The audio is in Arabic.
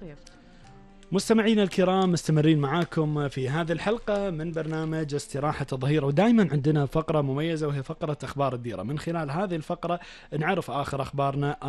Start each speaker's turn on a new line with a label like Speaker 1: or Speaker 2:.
Speaker 1: طيب
Speaker 2: مستمعينا الكرام، مستمرين معاكم في هذه الحلقة من برنامج استراحة الظهيرة، ودائما عندنا فقرة مميزة وهي فقرة أخبار الديرة. من خلال هذه الفقرة نعرف آخر أخبارنا،